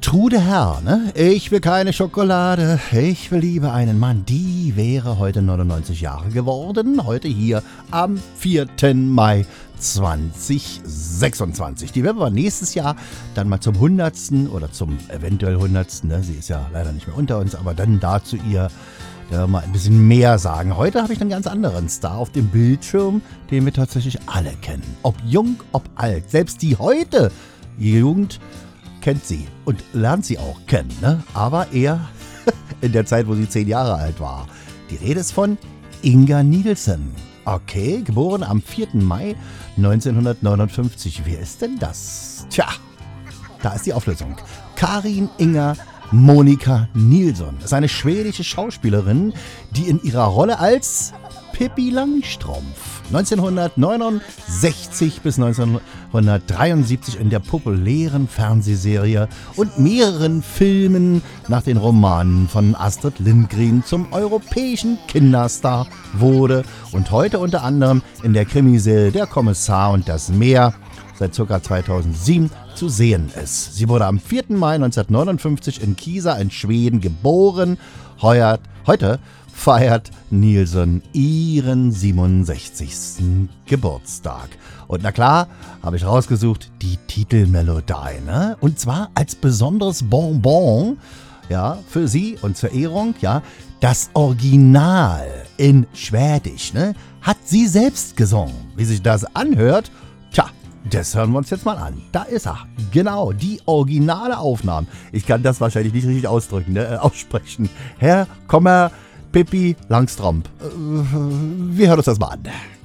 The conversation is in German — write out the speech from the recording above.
Trude Herr, ne? Ich will keine Schokolade, ich will lieber einen Mann. Die wäre heute 99 Jahre geworden. Heute hier am 4. Mai 2026. Die werden wir nächstes Jahr dann mal zum 100. oder zum eventuell 100. Ne? Sie ist ja leider nicht mehr unter uns, aber dann dazu ihr mal ein bisschen mehr sagen. Heute habe ich einen ganz anderen Star auf dem Bildschirm, den wir tatsächlich alle kennen. Ob jung, ob alt. Selbst die heute Jugend kennt sie und lernt sie auch kennen, ne? Aber eher in der Zeit, wo sie 10 Jahre alt war. Die Rede ist von Inga Nielsen. Okay, geboren am 4. Mai 1959. Wer ist denn das? Tja, da ist die Auflösung. Karin Inga Monica Nilsson ist eine schwedische Schauspielerin, die in ihrer Rolle als Pippi Langstrumpf 1969 bis 1973 in der populären Fernsehserie und mehreren Filmen nach den Romanen von Astrid Lindgren zum europäischen Kinderstar wurde und heute unter anderem in der Krimiserie Der Kommissar und das Meer seit ca. 2007 zu sehen ist. Sie wurde am 4. Mai 1959 in Kisa in Schweden geboren. Heute feiert Nilsson ihren 67. Geburtstag. Und na klar, habe ich rausgesucht, die Titelmelodie, ne? Und zwar als besonderes Bonbon, ja, für sie und zur Ehrung, ja, das Original in Schwedisch, ne? Hat sie selbst gesungen. Wie sich das anhört, tja, das hören wir uns jetzt mal an. Da ist er. Genau, die originale Aufnahme. Ich kann das wahrscheinlich nicht richtig ausdrücken, ne? Aussprechen. Herr Pippi Langstrumpf. Wir hören uns das mal an.